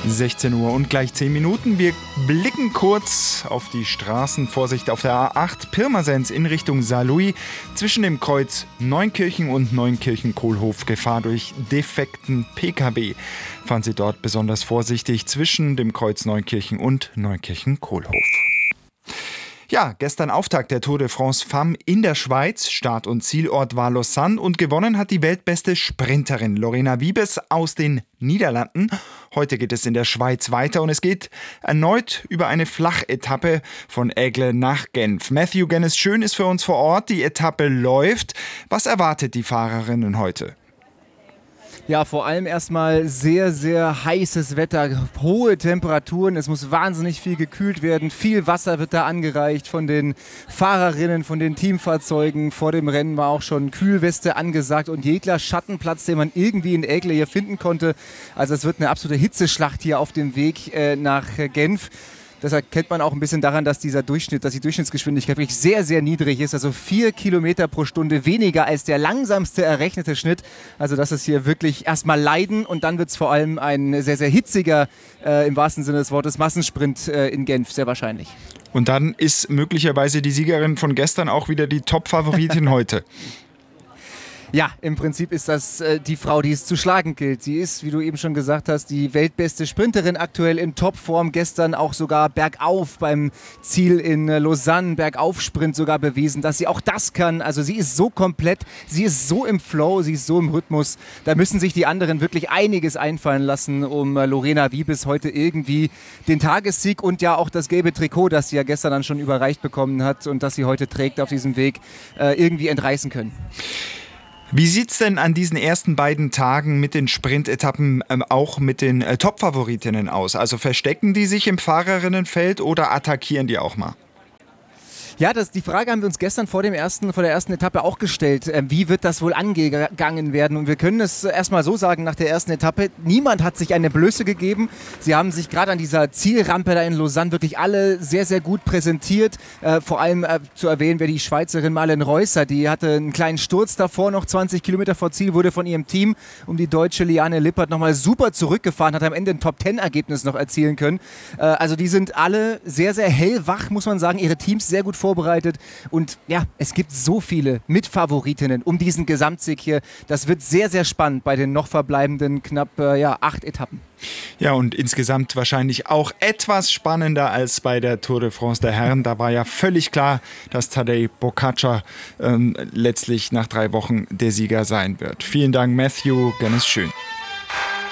16 Uhr und gleich 10 Minuten. Wir blicken kurz auf die Straßen. Vorsicht auf der A8 Pirmasens in Richtung Saarlouis. Zwischen dem Kreuz Neunkirchen und Neunkirchen-Kohlhof Gefahr durch defekten PKW. Fahren Sie dort besonders vorsichtig zwischen dem Kreuz Neunkirchen und Neunkirchen-Kohlhof. Ja, gestern Auftakt der Tour de France Femmes in der Schweiz. Start- und Zielort war Lausanne und gewonnen hat die weltbeste Sprinterin Lorena Wiebes aus den Niederlanden. Heute geht es in der Schweiz weiter und es geht erneut über eine Flachetappe von Aigle nach Genf. Matthew Gennis-Schön ist für uns vor Ort. Die Etappe läuft. Was erwartet die Fahrerinnen heute? Ja, vor allem erstmal sehr, sehr heißes Wetter, hohe Temperaturen, es muss wahnsinnig viel gekühlt werden, viel Wasser wird da angereicht von den Fahrerinnen, von den Teamfahrzeugen. Vor dem Rennen war auch schon Kühlweste angesagt und jeglicher Schattenplatz, den man irgendwie in Aigle hier finden konnte. Also es wird eine absolute Hitzeschlacht hier auf dem Weg nach Genf. Das erkennt man auch ein bisschen daran, dass die Durchschnittsgeschwindigkeit wirklich sehr, sehr niedrig ist. Also 4 Kilometer pro Stunde weniger als der langsamste errechnete Schnitt. Also das ist hier wirklich erstmal Leiden und dann wird es vor allem ein sehr, sehr hitziger, im wahrsten Sinne des Wortes, Massensprint in Genf, sehr wahrscheinlich. Und dann ist möglicherweise die Siegerin von gestern auch wieder die Top-Favoritin heute. Ja, im Prinzip ist das die Frau, die es zu schlagen gilt. Sie ist, wie du eben schon gesagt hast, die weltbeste Sprinterin aktuell in Topform. Gestern auch sogar bergauf beim Ziel in Lausanne, Bergaufsprint sogar bewiesen, dass sie auch das kann. Also sie ist so komplett, sie ist so im Flow, sie ist so im Rhythmus. Da müssen sich die anderen wirklich einiges einfallen lassen, um Lorena Wiebes heute irgendwie den Tagessieg und ja auch das gelbe Trikot, das sie ja gestern dann schon überreicht bekommen hat und das sie heute trägt auf diesem Weg, irgendwie entreißen können. Wie sieht es denn an diesen ersten beiden Tagen mit den Sprintetappen auch mit den Top-Favoritinnen aus? Also verstecken die sich im Fahrerinnenfeld oder attackieren die auch mal? Ja, die Frage haben wir uns gestern vor der ersten Etappe auch gestellt. Wie wird das wohl angegangen werden? Und wir können es erstmal so sagen, nach der ersten Etappe, niemand hat sich eine Blöße gegeben. Sie haben sich gerade an dieser Zielrampe da in Lausanne wirklich alle sehr, sehr gut präsentiert. Vor allem zu erwähnen wäre die Schweizerin Marlen Reusser. Die hatte einen kleinen Sturz davor, noch 20 Kilometer vor Ziel, wurde von ihrem Team um die deutsche Liane Lippert nochmal super zurückgefahren, hat am Ende ein Top-10-Ergebnis noch erzielen können. Also die sind alle sehr, sehr hellwach, muss man sagen. Ihre Teams sehr gut vorbereitet und ja, es gibt so viele Mitfavoritinnen um diesen Gesamtsieg hier. Das wird sehr, sehr spannend bei den noch verbleibenden knapp 8 Etappen. Ja, und insgesamt wahrscheinlich auch etwas spannender als bei der Tour de France der Herren. Da war ja völlig klar, dass Tadej Pogačar letztlich nach 3 Wochen der Sieger sein wird. Vielen Dank, Matthew. Gennis-Schön.